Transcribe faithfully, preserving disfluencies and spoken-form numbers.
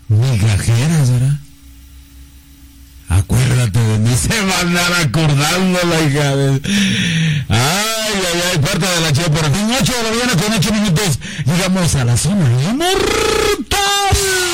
Migajeras, ¿verdad? Acuérdate de mí, se va a andar acordando la hija de... Ay, ay, ay, parte de la chica, por fin, ocho de la mañana con ocho minutos, llegamos a la zona mortal.